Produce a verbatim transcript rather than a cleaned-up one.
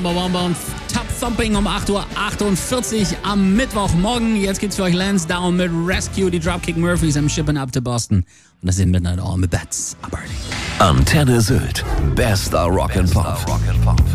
Number One bei uns. Top Thumping um acht Uhr achtundvierzig am Mittwochmorgen. Jetzt geht's für euch Lance Down mit Rescue, die Dropkick Murphys am Shipping Up to Boston. Und das sind Midnight All mit Bats. Antenne Sylt. Bester Rock and Pop.